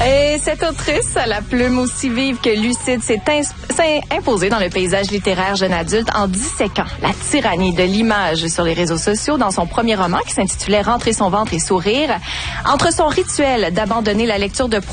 Et cette autrice, à la plume aussi vive que lucide, s'est imposée dans le paysage littéraire jeune adulte en disséquant la tyrannie de l'image sur les réseaux sociaux dans son premier roman qui s'intitulait « Rentrer son ventre et sourire ». Entre son rituel d'abandonner la lecture de